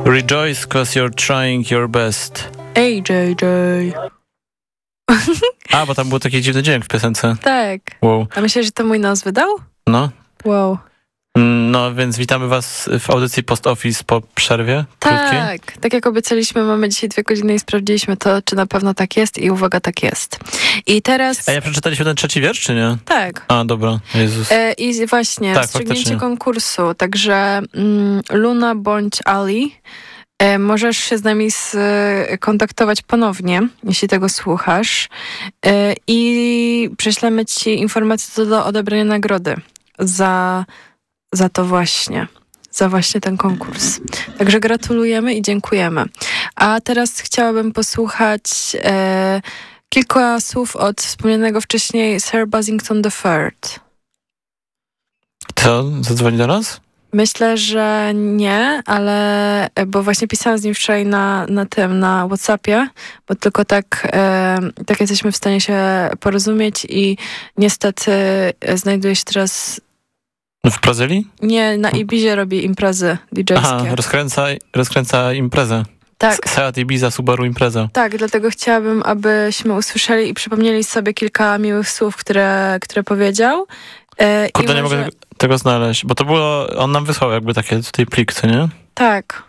Rejoice cause you're trying your best. AJJ. A, bo tam był taki dziwny dźwięk w piosence. Tak. Wow. A myślę, że to mój nos wydał? No. Wow. No, więc witamy was w audycji Post Office po przerwie krótkiej. Tak jak obiecaliśmy, mamy dzisiaj 2 godziny i sprawdziliśmy to, czy na pewno tak jest i uwaga, tak jest. I teraz... A ja przeczytaliśmy ten trzeci wiersz, czy nie? Tak. A, dobra, Jezus. I właśnie, tak, rozstrzygnięcie faktycznie. konkursu, także Luna bądź Ali, możesz się z nami skontaktować ponownie, jeśli tego słuchasz, i prześlemy ci informację co do odebrania nagrody za to właśnie. Za właśnie ten konkurs. Także gratulujemy i dziękujemy. A teraz chciałabym posłuchać kilka słów od wspomnianego wcześniej Sir Basington III. Co? Zadzwoni do nas? Myślę, że nie, ale bo właśnie pisałam z nim wczoraj na WhatsAppie, bo tylko tak jesteśmy w stanie się porozumieć i niestety znajduje się teraz... W Brazylii? Nie, na Ibizie robi imprezy DJ-skie. Aha, rozkręca imprezę. Tak. Seat Ibiza, Subaru impreza. Tak, dlatego chciałabym, abyśmy usłyszeli i przypomnieli sobie kilka miłych słów, które powiedział. Kurde, nie mogę tego znaleźć, bo to było, on nam wysłał jakby takie tutaj plik, co nie? Tak.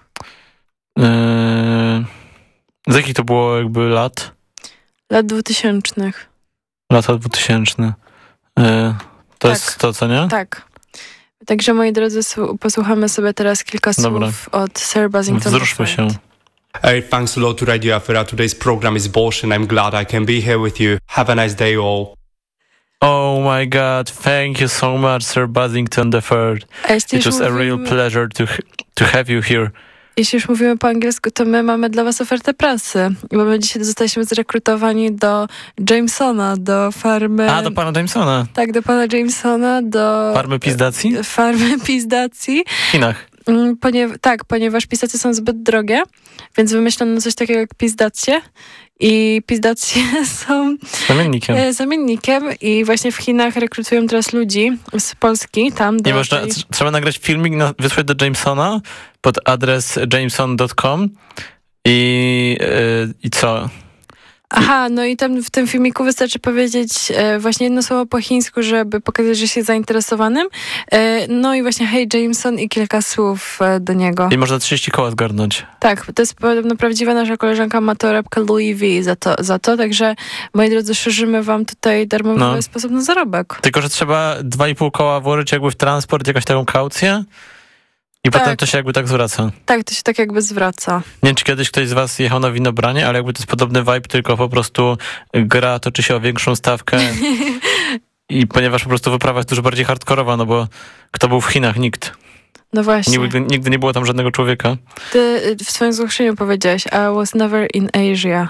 Z jakich to było jakby lat? Lat 2000. Lata 2000. To jest to, co nie? Tak. Także moi drodzy, posłuchamy sobie teraz kilka słów od Sir Basington. Wzruszmy się. Hey, thanks a lot to Radio Afera. Today's program is Bosch and I'm glad I can be here with you. Have a nice day all. Oh my God, thank you so much, Sir Basington III. It was a real pleasure to have you here. Jeśli już mówimy po angielsku, to my mamy dla was ofertę pracy. Bo my dzisiaj zostaliśmy zrekrutowani do Jamesona, do farmy... A, do pana Jamesona. Tak, do pana Jamesona, do... Farmy pizdacji? Farmy pizdacji. W Chinach. Ponieważ pizdacje są zbyt drogie, więc wymyślono coś takiego jak pizdacje. I pizdacje są zamiennikiem i właśnie w Chinach rekrutują teraz ludzi z Polski tam do... Trzeba nagrać filmik, wysłać do Jamesona pod adres jameson.com i co? Aha, no i tam w tym filmiku wystarczy powiedzieć właśnie jedno słowo po chińsku, żeby pokazać, że się zainteresowanym. No i właśnie hey Jameson i kilka słów do niego. I można 30 koła zgarnąć. Tak, to jest podobno prawdziwa nasza koleżanka ma torebkę Louis V za to, także moi drodzy, szerzymy wam tutaj darmowy sposób na zarobek. Tylko, że trzeba 2,5 koła włożyć jakby w transport, jakaś taką kaucję. I potem to się jakby tak zwraca. Tak, to się tak jakby zwraca. Nie wiem, czy kiedyś ktoś z was jechał na winobranie, ale jakby to jest podobny vibe, tylko po prostu gra toczy się o większą stawkę. I ponieważ po prostu wyprawa jest dużo bardziej hardkorowa, no bo kto był w Chinach? Nikt. No właśnie. Nigdy nie było tam żadnego człowieka. Ty w swoim zgłoszeniu powiedziałeś, I was never in Asia.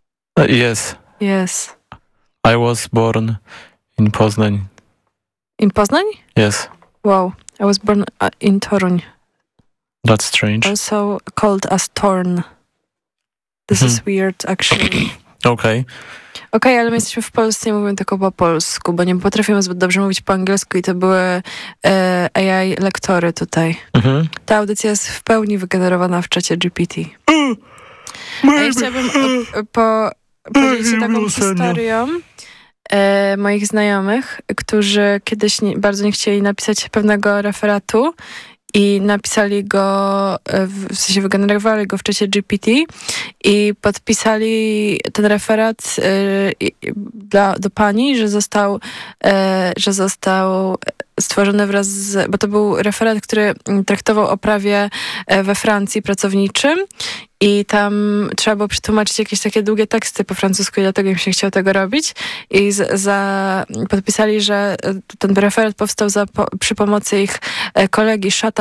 Yes. I was born in Poznań. In Poznań? Yes. Wow. I was born in Toruń. That's strange. Also called as Torn. This is weird, actually. Okej, ale my jesteśmy w Polsce i mówimy tylko po polsku, bo nie potrafimy zbyt dobrze mówić po angielsku i to były AI lektory tutaj. Ta audycja jest w pełni wygenerowana w czacie GPT. A ja chciałabym podzielić się taką historią moich znajomych, którzy kiedyś bardzo nie chcieli napisać pewnego referatu i napisali go, w sensie wygenerowali go w czacie GPT i podpisali ten referat do pani, że został stworzony wraz z... Bo to był referat, który traktował o prawie we Francji pracowniczym i tam trzeba było przetłumaczyć jakieś takie długie teksty po francusku i dlatego im się chciało tego robić. I podpisali, że ten referat powstał przy pomocy ich kolegi Chata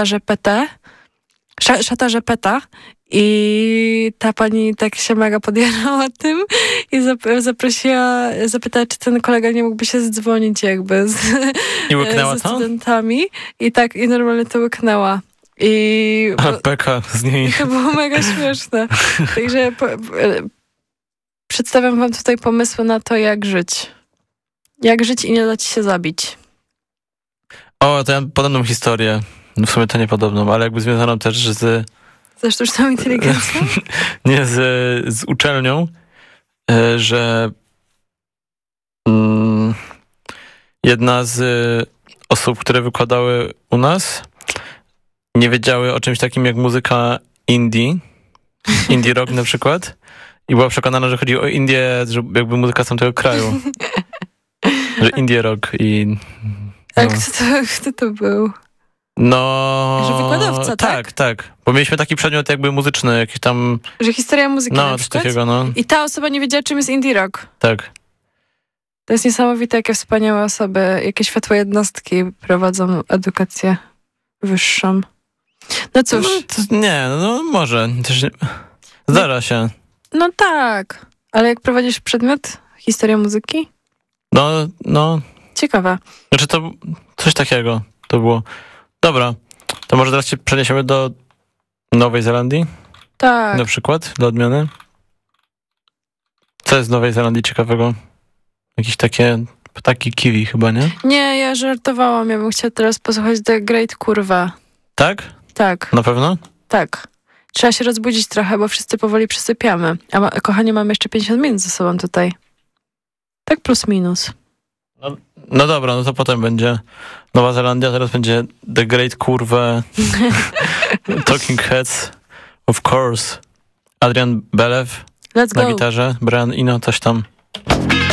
GPT i ta pani tak się mega podjarała tym i zapytała, czy ten kolega nie mógłby się zdzwonić jakby ze studentami. I tak, i normalnie to łyknęła. Beka z niej. I to było mega śmieszne. Także przedstawiam wam tutaj pomysły na to, jak żyć. Jak żyć i nie dać się zabić. O, to ja mam podobną historię. W sumie to nie podobną, ale jakby związaną też z Ze sztuczną inteligencją? Nie, z uczelnią, że jedna z osób, które wykładały u nas, nie wiedziały o czymś takim jak muzyka indie rock na przykład, i była przekonana, że chodzi o Indię, że jakby muzyka z tamtego kraju. Że indie rock i... No. A kto to był? No... Że wykładowca, tak? Tak. Bo mieliśmy taki przedmiot jakby muzyczny, jakiś tam... Że historia muzyki na coś przykład? takiego, no. I ta osoba nie wiedziała, czym jest indie rock. Tak. To jest niesamowite, jakie wspaniałe osoby, jakie światłe jednostki prowadzą edukację wyższą. No cóż. No może. Zdarza się. No tak. Ale jak prowadzisz przedmiot historia muzyki? No. Ciekawe. Znaczy to coś takiego to było. Dobra, to może teraz się przeniesiemy do Nowej Zelandii? Tak. Na przykład, dla odmiany. Co jest w Nowej Zelandii ciekawego? Jakieś takie ptaki kiwi chyba, nie? Nie, ja żartowałam. Ja bym chciała teraz posłuchać The Great Kurwa. Tak? Tak. Na pewno? Tak. Trzeba się rozbudzić trochę, bo wszyscy powoli przysypiamy. A kochanie, mam jeszcze 50 minut ze sobą tutaj. Tak plus minus. No dobra, no to potem będzie Nowa Zelandia, teraz będzie The Great Kurwa, Talking Heads, of course, Adrian Belew na gitarze, Brian Eno, coś tam.